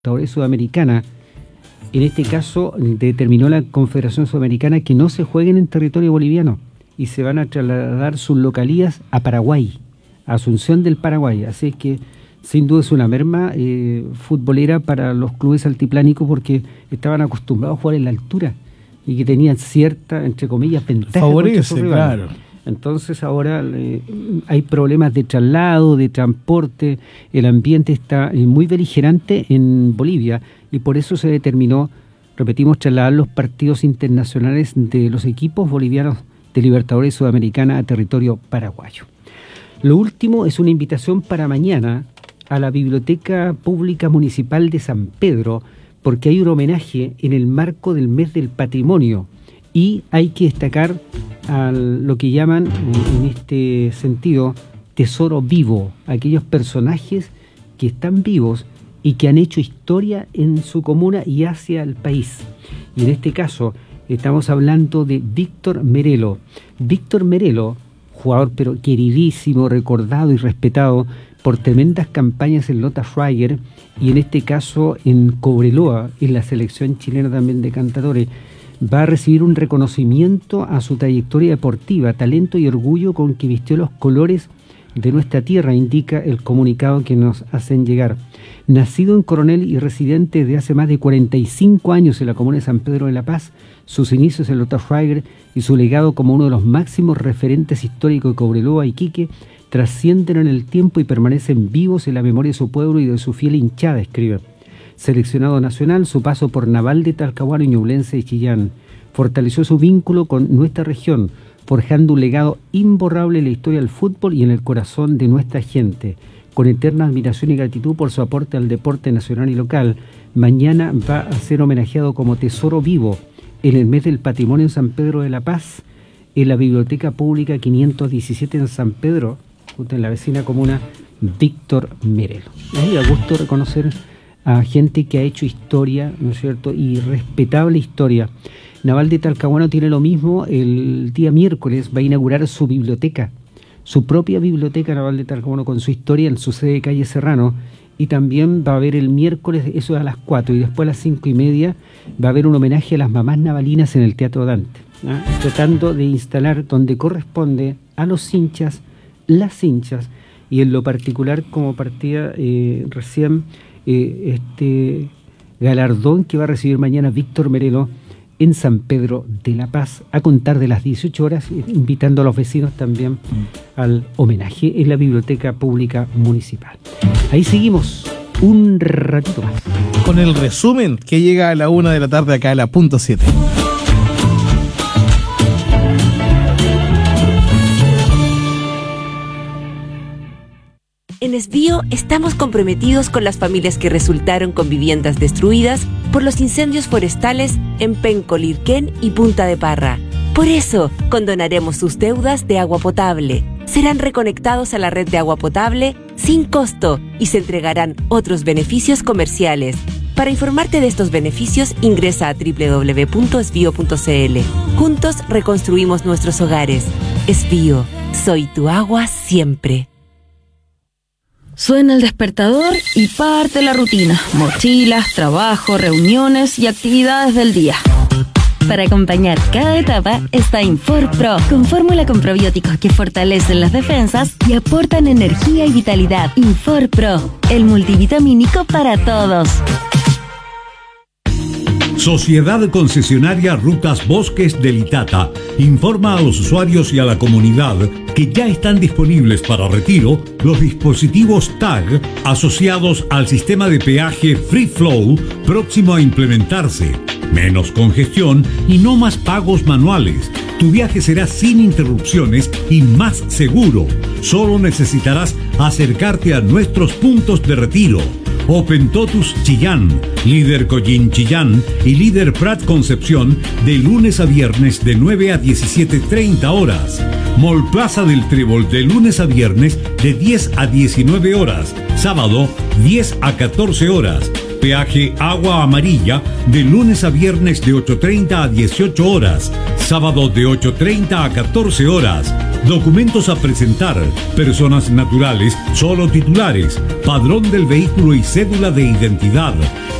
Sudamericana. En este caso determinó la Confederación Sudamericana que no se jueguen en territorio boliviano y se van a trasladar sus localías a Paraguay, a Asunción del Paraguay. Así es que sin duda es una merma futbolera para los clubes altiplánicos, porque estaban acostumbrados a jugar en la altura y que tenían cierta, entre comillas, ventaja. Favorece, claro. Entonces ahora hay problemas de traslado, de transporte, el ambiente está muy beligerante en Bolivia y por eso se determinó, repetimos, trasladar los partidos internacionales de los equipos bolivianos de Libertadores Sudamericana a territorio paraguayo. Lo último es una invitación para mañana a la Biblioteca Pública Municipal de San Pedro, porque hay un homenaje en el marco del mes del patrimonio y hay que destacar a lo que llaman en este sentido tesoro vivo, aquellos personajes que están vivos y que han hecho historia en su comuna y hacia el país. Y en este caso estamos hablando de Víctor Merelo. Víctor Merelo, jugador pero queridísimo, recordado y respetado por tremendas campañas en Lota Schwager y en este caso en Cobreloa, en la selección chilena también de cantadores, va a recibir un reconocimiento a su trayectoria deportiva, talento y orgullo con que vistió los colores de nuestra tierra, indica el comunicado que nos hacen llegar. Nacido en Coronel y residente de hace más de 45 años en la comuna de San Pedro de la Paz, sus inicios en Lota Schwager y su legado como uno de los máximos referentes históricos de Cobreloa y Iquique trascienden en el tiempo y permanecen vivos en la memoria de su pueblo y de su fiel hinchada, escribe. Seleccionado nacional, su paso por Naval de Talcahuano y Ñublense de Chillán fortaleció su vínculo con nuestra región, forjando un legado imborrable en la historia del fútbol y en el corazón de nuestra gente. Con eterna admiración y gratitud por su aporte al deporte nacional y local, mañana va a ser homenajeado como tesoro vivo en el mes del patrimonio en San Pedro de la Paz, en la Biblioteca Pública 517 en San Pedro, justo en la vecina comuna Víctor Merelo. Me da gusto reconocer a gente que ha hecho historia, ¿no es cierto?, y respetable historia. Naval de Talcahuano tiene lo mismo, el día miércoles va a inaugurar su biblioteca, su propia biblioteca Naval de Talcahuano con su historia en su sede de calle Serrano, y también va a haber el miércoles, eso es a las 4, y después a las 5:30 va a haber un homenaje a las mamás navalinas en el Teatro Dante, ¿no?, tratando de instalar donde corresponde a los hinchas, las hinchas, y en lo particular como partía recién este galardón que va a recibir mañana Víctor Merelo en San Pedro de la Paz a contar de las 18 horas, invitando a los vecinos también al homenaje en la Biblioteca Pública Municipal. Ahí seguimos un ratito más con el resumen que llega a la 1 de la tarde acá en la punto 7. En Esbío estamos comprometidos con las familias que resultaron con viviendas destruidas por los incendios forestales en Penco, Lirquén y Punta de Parra. Por eso, condonaremos sus deudas de agua potable. Serán reconectados a la red de agua potable sin costo y se entregarán otros beneficios comerciales. Para informarte de estos beneficios, ingresa a www.esbio.cl. Juntos reconstruimos nuestros hogares. Esbío, soy tu agua siempre. Suena el despertador y parte la rutina. Mochilas, trabajo, reuniones y actividades del día. Para acompañar cada etapa está InforPro, con fórmula con probióticos que fortalecen las defensas y aportan energía y vitalidad. InforPro, el multivitamínico para todos. Sociedad Concesionaria Rutas Bosques del Itata informa a los usuarios y a la comunidad que ya están disponibles para retiro los dispositivos TAG asociados al sistema de peaje Free Flow próximo a implementarse. Menos congestión y no más pagos manuales. Tu viaje será sin interrupciones y más seguro. Solo necesitarás acercarte a nuestros puntos de retiro. Open Totus Chillán, Líder Collín Chillán y Líder Prat Concepción de lunes a viernes de 9 a 17:30 horas. Mall Plaza del Trébol de lunes a viernes de 10 a 19 horas. Sábado 10 a 14 horas. Peaje Agua Amarilla de lunes a viernes de 8:30 a 18 horas, sábado de 8:30 a 14 horas. Documentos a presentar: personas naturales, solo titulares, padrón del vehículo y cédula de identidad.